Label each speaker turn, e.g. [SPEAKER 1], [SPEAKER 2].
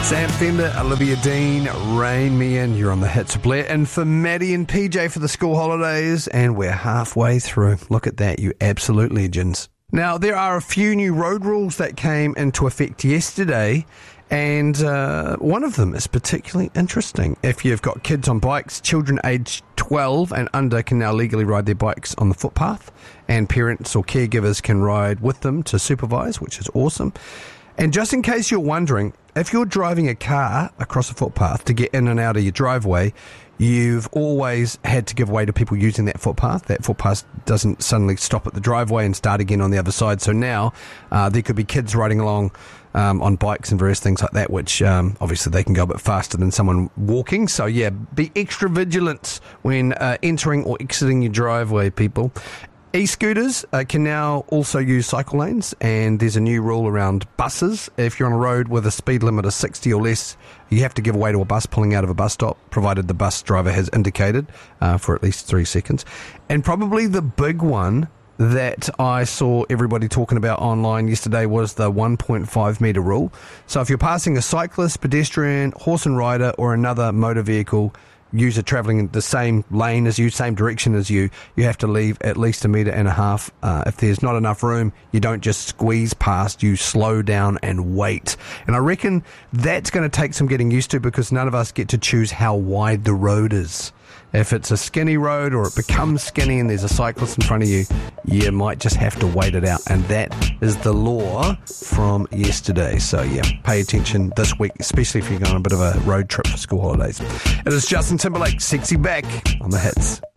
[SPEAKER 1] Sam Fender, Olivia Dean, Rain Me In. You're on the hits of Blair. And for Maddie and PJ for the school holidays, and we're halfway through. Look at that, you absolute legends. Now, there are a few new road rules that came into effect yesterday, and one of them is particularly interesting. If you've got kids on bikes, children aged 12 and under can now legally ride their bikes on the footpath, and parents or caregivers can ride with them to supervise, which is awesome. And just in case you're wondering, if you're driving a car across a footpath to get in and out of your driveway, you've always had to give way to people using that footpath. That footpath doesn't suddenly stop at the driveway and start again on the other side. So now there could be kids riding along on bikes and various things like that, which obviously they can go a bit faster than someone walking. So yeah, be extra vigilant when entering or exiting your driveway, people. E-scooters can now also use cycle lanes, and there's a new rule around buses. If you're on a road with a speed limit of 60 or less, you have to give way to a bus pulling out of a bus stop, provided the bus driver has indicated for at least 3 seconds. And probably the big one that I saw everybody talking about online yesterday was the 1.5 metre rule. So if you're passing a cyclist, pedestrian, horse and rider, or another motor vehicle user travelling in the same lane as you, same direction as you, you have to leave at least 1.5 metres. If there's not enough room, you don't just squeeze past, you slow down and wait. And I reckon that's going to take some getting used to, because none of us get to choose how wide the road is. If it's a skinny road or it becomes skinny and there's a cyclist in front of you, you might just have to wait it out. And that is the law from yesterday. So yeah, pay attention this week, especially if you're going on a bit of a road trip for school holidays. It is Justin Timberlake, Sexy Back on the hits.